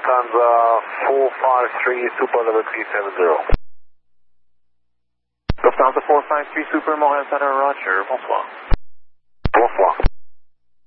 Lufthansa 453 Super level 370. Lufthansa 453 Super, Montréal Center, Roger, bonsoir.